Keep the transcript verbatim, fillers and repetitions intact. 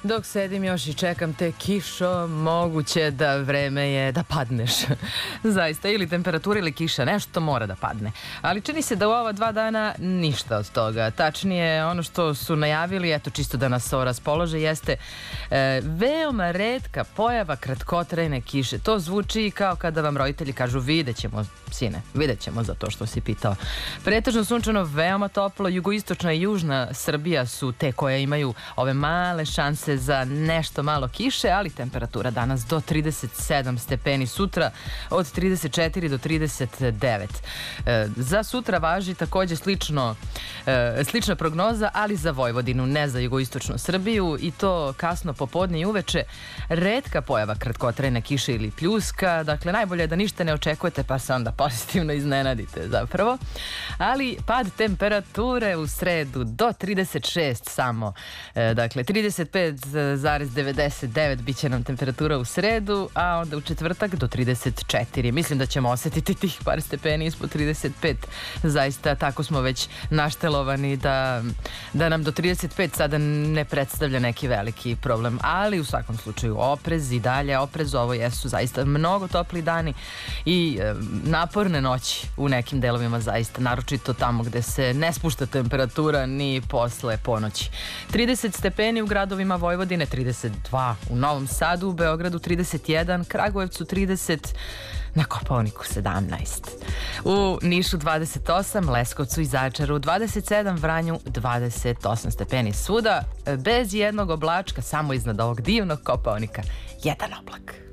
Dok sedim još i čekam te kišo, moguće da vreme je da padneš. Zaista, ili temperatura ili kiša, nešto mora da padne. Ali čini se da u ova dva dana ništa od toga. Tačnije, ono što su najavili, eto čisto da nas ovo raspolože, jeste e, veoma retka pojava kratkotrajne kiše. To zvuči kao kada vam roditelji kažu vidjet ćemo, sine, vidjet ćemo za to što si pitao. Pretežno sunčano, veoma toplo, jugoistočna i južna Srbija su te koje imaju ove male šanse za nešto malo kiše, ali temperatura danas do trideset sedam stepeni, sutra od trideset četiri do trideset devet. E, za sutra važi takođe slično, e, slična prognoza, ali za Vojvodinu, ne za jugoistočnu Srbiju, i to kasno popodne i uveče. Retka pojava kratkotrajne kiše ili pljuska, dakle najbolje je da ništa ne očekujete pa se onda pozitivno iznenadite zapravo. Ali pad temperature u sredu do trideset šest samo, e, dakle trideset pet zarez devedeset devet biće nam temperatura u sredu, a onda u četvrtak do trideset četiri. Mislim da ćemo osetiti tih par stepeni ispod trideset pet. Zaista tako smo već naštelovani da, da nam do trideset pet sada ne predstavlja neki veliki problem, ali u svakom slučaju oprez i dalje oprez. Ovo jesu zaista mnogo topli dani i e, naporne noći u nekim delovima, zaista naročito tamo gde se ne spušta temperatura ni posle ponoći. trideset stepeni u gradovima Vojvodine, trideset dva u Novom Sadu, u Beogradu trideset jedan, Kragujevcu trideset, na Kopaoniku sedamnaest. U Nišu dvadeset osam, Leskovcu i Zaječaru dvadeset sedam, Vranju dvadeset osam stepeni. Svuda bez jednog oblačka, samo iznad ovog divnog Kopaonika jedan oblak.